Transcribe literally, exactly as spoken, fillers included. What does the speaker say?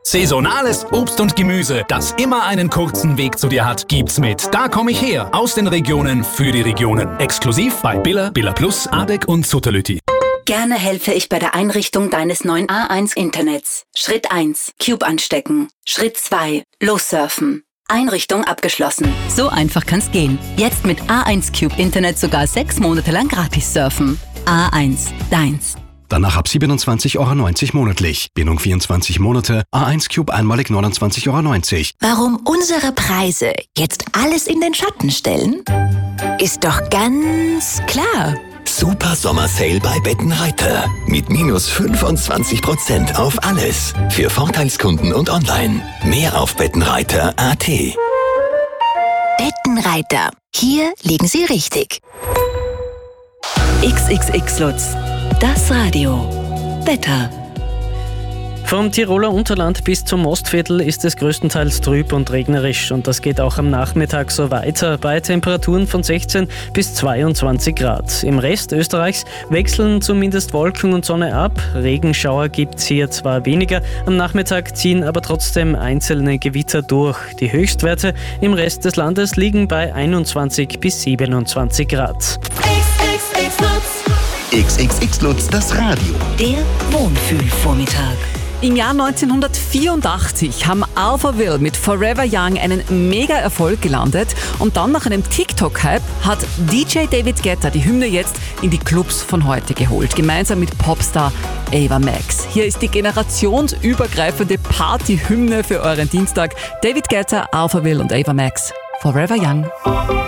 Saisonales Obst und Gemüse, das immer einen kurzen Weg zu dir hat, gibt's mit Da komm ich her aus den Regionen für die Regionen. Exklusiv bei Billa, Billa Plus, Adek und Sutterlüti. Gerne helfe ich bei der Einrichtung deines neuen A eins Internets. Schritt eins. Cube anstecken. Schritt zwei. Lossurfen. Einrichtung abgeschlossen. So einfach kann's gehen. Jetzt mit A eins Cube Internet sogar sechs Monate lang gratis surfen. A eins. Deins. Danach ab siebenundzwanzig Euro neunzig monatlich. Bindung vierundzwanzig Monate. A eins Cube einmalig neunundzwanzig Euro neunzig. Warum unsere Preise jetzt alles in den Schatten stellen? Ist doch ganz klar. Super Sommersale bei Bettenreiter. Mit minus fünfundzwanzig Prozent auf alles. Für Vorteilskunden und online. Mehr auf bettenreiter punkt a t. Bettenreiter. Hier liegen Sie richtig. X X X Lutz. Das Radio. Wetter. Vom Tiroler Unterland bis zum Mostviertel ist es größtenteils trüb und regnerisch und das geht auch am Nachmittag so weiter bei Temperaturen von sechzehn bis zweiundzwanzig Grad. Im Rest Österreichs wechseln zumindest Wolken und Sonne ab. Regenschauer gibt's hier zwar weniger, am Nachmittag ziehen aber trotzdem einzelne Gewitter durch. Die Höchstwerte im Rest des Landes liegen bei einundzwanzig bis siebenundzwanzig Grad. X X X Lutz, das Radio. Der Wohnfühlvormittag. Im Jahr neunzehnhundertvierundachtzig haben Alphaville mit Forever Young einen Mega-Erfolg gelandet und dann nach einem TikTok-Hype hat D J David Guetta die Hymne jetzt in die Clubs von heute geholt, gemeinsam mit Popstar Ava Max. Hier ist die generationsübergreifende Party-Hymne für euren Dienstag. David Guetta, Alphaville und Ava Max. Forever Young.